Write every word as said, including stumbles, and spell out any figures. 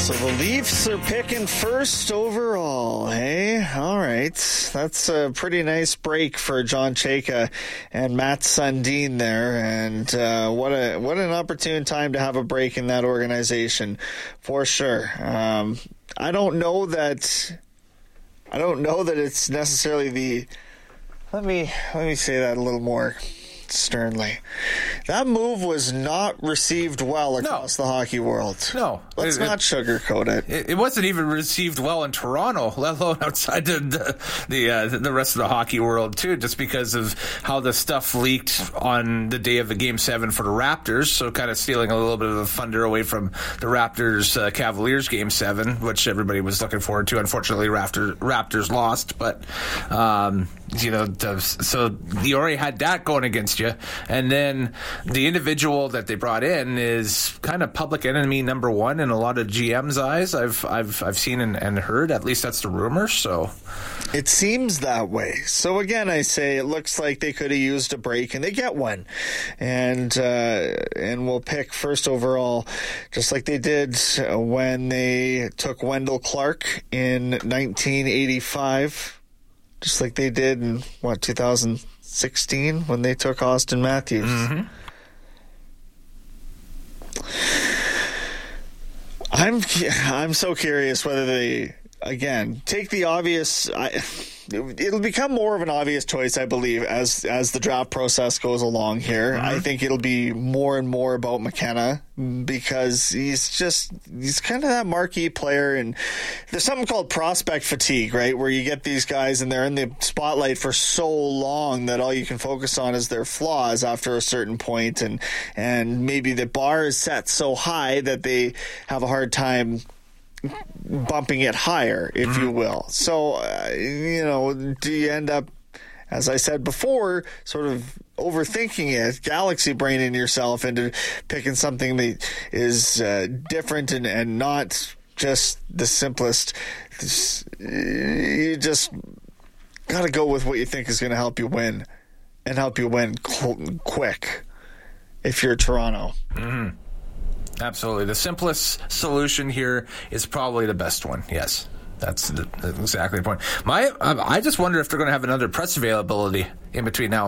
So the Leafs are picking first overall, hey? All right. That's a pretty nice break for John Chayka and Matt Sundin there. And uh, what a what an opportune time to have a break in that organization, for sure. Um, I don't know that I don't know that it's necessarily the let me let me say that a little more sternly. That move was not received well across no. the hockey world. No. Let's it, not sugarcoat it. it. It wasn't even received well in Toronto, let alone outside the the the, uh, the rest of the hockey world, too, just because of how the stuff leaked on the day of the Game seven for the Raptors, so kind of stealing a little bit of the thunder away from the Raptors uh, Cavaliers Game seven, which everybody was looking forward to. Unfortunately, Raptor, Raptors lost, but, um, you know, the, so you already had that going against you. And then the individual that they brought in is kind of public enemy number one in a lot of G M's eyes. I've I've I've seen and, and heard. At least that's the rumor. So it seems that way. So again, I say it looks like they could have used a break, and they get one, and uh, and we'll pick first overall, just like they did when they took Wendell Clark in nineteen eighty-five, just like they did in what two thousand sixteen when they took Austin Matthews. Mm-hmm. I'm I'm so curious whether they again take the obvious. I, it'll become more of an obvious choice, I believe, as as the draft process goes along here. Mm-hmm. I think it'll be more and more about McKenna because he's just he's kind of that marquee player, and there's something called prospect fatigue, right? Where you get these guys and they're in the spotlight for so long that all you can focus on is their flaws after a certain point, and and maybe the bar is set so high that they have a hard time bumping it higher, if mm-hmm. you will. So, uh, you know, do you end up, as I said before, sort of overthinking it, galaxy braining yourself into picking something that is uh, different and, and not just the simplest? You just got to go with what you think is going to help you win, and help you win quick if you're Toronto. Mm-hmm. Absolutely. The simplest solution here is probably the best one. Yes, that's, the, that's exactly the point. My, I just wonder if they're going to have another press availability in between now